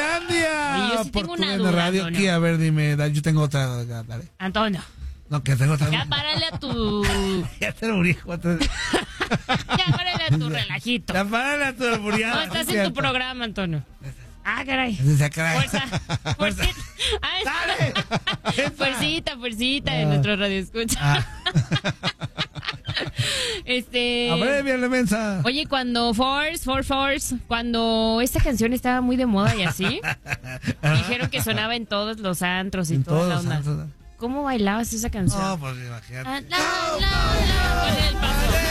Finlandia. Oye, yo sí por tengo tu una DN duda, Radio. Antonio. Aquí, a ver, dime. Yo tengo otra. Dale. Antonio, No, que tengo otra. ya párale a tu... Ya te lo brijo. Ya párale a tu relajito. Ya párale a tu albureada. No estás en tu programa, Antonio. Ah, caray. Fuerza. Fuercita. ¡Dale! Fuercita de nuestro radio escucha. Abreviale, mensa. Oye, cuando cuando esta canción estaba muy de moda y así, dijeron que sonaba en todos los antros y toda la onda. ¿Cómo bailabas esa canción? No, pues imagínate. Con el paso.